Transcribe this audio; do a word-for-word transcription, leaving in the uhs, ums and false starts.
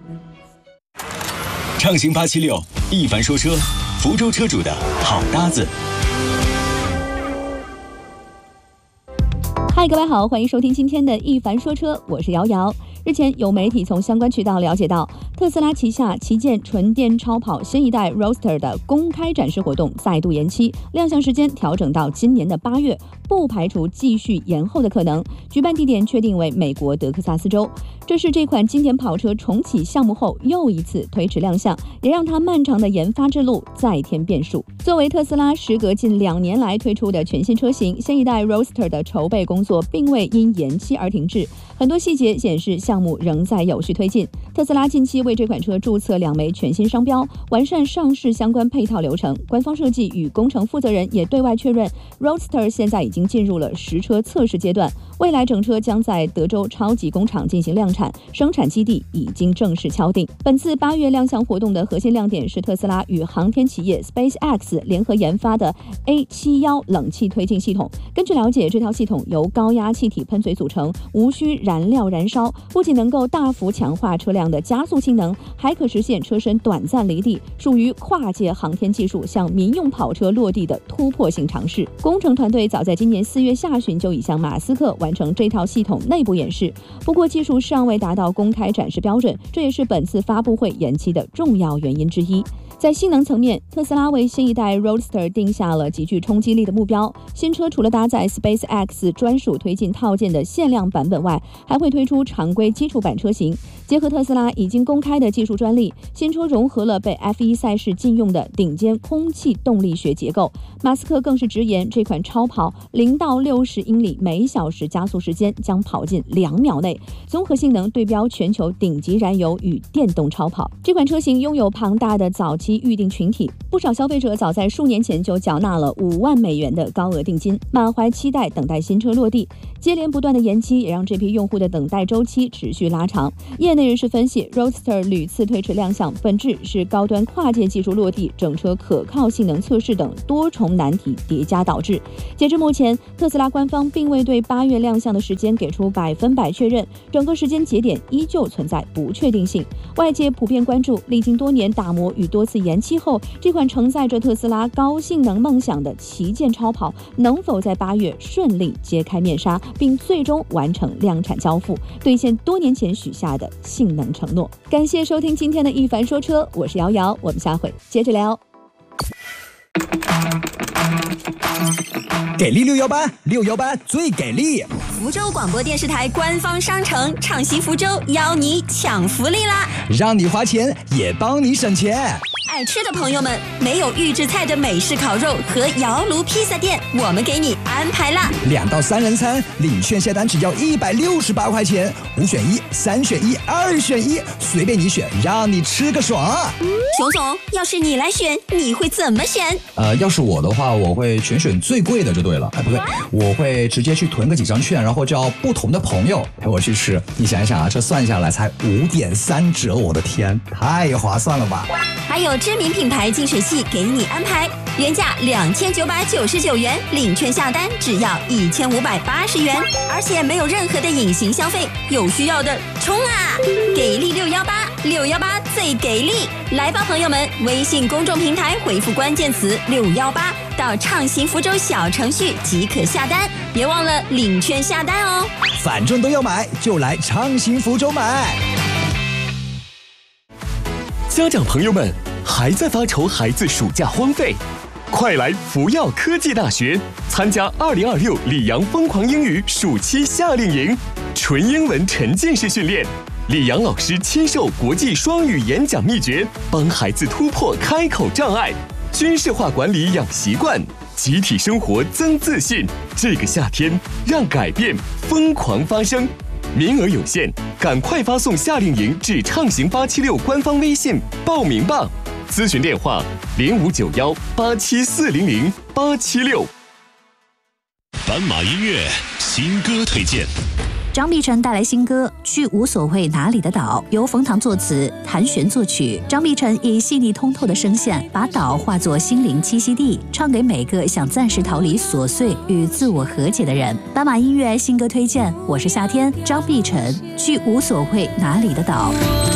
畅行八七六，一凡说车，福州车主的好搭子。 嗨，各位好，欢迎收听今天的一凡说车，我是瑶瑶。日前有媒体从相关渠道了解到，特斯拉旗下旗舰纯电超跑新一代 Roadster 的公开展示活动再度延期，亮相时间调整到今年的八月，不排除继续延后的可能。举办地点确定为美国德克萨斯州。这是这款经典跑车重启项目后又一次推迟亮相，也让它漫长的研发之路再添变数。作为特斯拉时隔近两年来推出的全新车型，新一代 Roadster 的筹备工作并未因延期而停滞，很多细节显示项目仍在有序推进。特斯拉近期为这款车注册两枚全新商标，完善上市相关配套流程。官方设计与工程负责人也对外确认 ，Roadster 现在已经进入了实车测试阶段，未来整车将在德州超级工厂进行量产，生产基地已经正式敲定。本次八月亮相活动的核心亮点是特斯拉与航天企业 SpaceX 联合研发的 A 七十一 冷气推进系统。根据了解，这套系统由高压气体喷嘴组成，无需燃料燃烧，不仅能够大幅强化车辆的加速性能，还可实现车身短暂离地，属于跨界航天技术向民用跑车落地的突破性尝试。工程团队早在今年四月下旬就已向马斯克完成这套系统内部演示，不过技术尚未达到公开展示标准，这也是本次发布会延期的重要原因之一。在性能层面，特斯拉为新一代 Roadster 定下了极具冲击力的目标。新车除了搭载 SpaceX 专属推进套件的限量版本外，还会推出常规基础版车型。结合特斯拉已经公开的技术专利，新车融合了被 F 一 赛事禁用的顶尖空气动力学结构。马斯克更是直言，这款超跑零到六十英里每小时加速时间将跑进两秒内，综合性能对标全球顶级燃油与电动超跑。这款车型拥有庞大的早期预定群体，不少消费者早在数年前就缴纳了五万美元的高额定金，满怀期待等待新车落地。接连不断的延期也让这批用户的等待周期持续拉长。业内人士分析， Roadster 屡次推迟亮相，本质是高端跨界技术落地、整车可靠性能测试等多重难题叠加导致。截至目前，特斯拉官方并未对八月亮相的时间给出百分百确认，整个时间节点依旧存在不确定性。外界普遍关注，历经多年打磨与多次延期后，这款承载着特斯拉高性能梦想的旗舰超跑能否在八月顺利揭开面纱，并最终完成量产交付，兑现多年前许下的性能承诺。感谢收听今天的一凡说车，我是瑶瑶，我们下回接着聊。 给力六幺八，六幺八最给力！ 福州广播电视台官方商城畅行福州邀你抢福利啦！ 让你花钱也帮你省钱。 爱吃的朋友们，没有预制菜的美式烤肉和窑炉披萨店，我们给你安排啦！ 两到三人餐，领券下单只要一百六十八块钱，五选一，三选一，二选一，随便你选，让你吃个爽。 熊总，要是你来选，你会怎么选？ 呃，要是我的话，我会全选最贵的就对了。哎，不对，我会直接去囤个几张券，然后叫不同的朋友陪我去吃。你想一想啊，这算下来才五点三折，我的天，太划算了吧！ 还有知名品牌净水器给你安排，原价两千九百九十九元，领券下单只要一千五百八十元，而且没有任何的隐形消费，有需要的冲啊！给力六幺八，六幺八最给力！来吧，朋友们，微信公众平台回复关键词六幺八到畅行福州小程序即可下单，别忘了领券下单哦。 反正都要买，就来畅行福州买。 家长朋友们，还在发愁孩子暑假荒废？快来福耀科技大学参加二零二六里昂疯狂英语暑期夏令营，纯英文沉浸式训练，里昂老师亲授国际双语演讲秘诀，帮孩子突破开口障碍，军事化管理养习惯，集体生活增自信。这个夏天，让改变疯狂发生。名额有限，赶快发送夏令营至畅行八七六官方微信报名吧。咨询电话零五九幺八七四零零八七六。 斑马音乐新歌推荐。 张碧晨带来新歌《去无所谓哪里的岛》，由冯唐作词，谭旋作曲。张碧晨以细腻通透的声线，把岛化作心灵栖息地，唱给每个想暂时逃离琐碎与自我和解的人。斑马音乐新歌推荐，我是夏天，张碧晨《去无所谓哪里的岛》。